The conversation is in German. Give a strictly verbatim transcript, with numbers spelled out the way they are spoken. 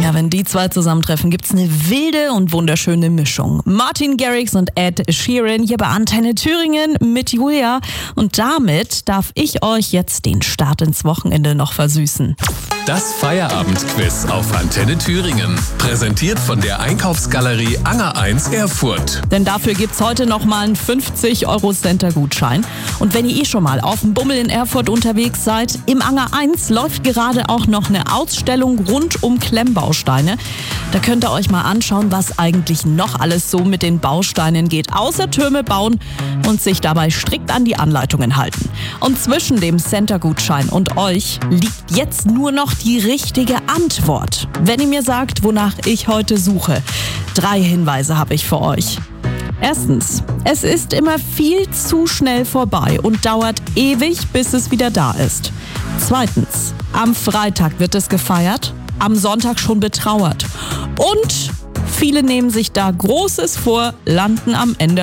Ja, wenn die zwei zusammentreffen, gibt's eine wilde und wunderschöne Mischung. Martin Garrix und Ed Sheeran hier bei Antenne Thüringen mit Julia. Und damit darf ich euch jetzt den Start ins Wochenende noch versüßen. Das Feierabendquiz auf Antenne Thüringen. Präsentiert von der Einkaufsgalerie Anger eins Erfurt. Denn dafür gibt's heute nochmal einen fünfzig Euro Center Gutschein. Und wenn ihr eh schon mal auf dem Bummel in Erfurt unterwegs seid, im Anger eins läuft gerade auch noch eine Ausstellung rund um Klemmbausteine. Da könnt ihr euch mal anschauen, was eigentlich noch alles so mit den Bausteinen geht, außer Türme bauen und sich dabei strikt an die Anleitungen halten. Und zwischen dem Center-Gutschein und euch liegt jetzt nur noch die richtige Antwort. Wenn ihr mir sagt, wonach ich heute suche, drei Hinweise habe ich für euch. Erstens, es ist immer viel zu schnell vorbei und dauert ewig, bis es wieder da ist. Zweitens, am Freitag wird es gefeiert, am Sonntag schon betrauert. Und viele nehmen sich da Großes vor, landen am Ende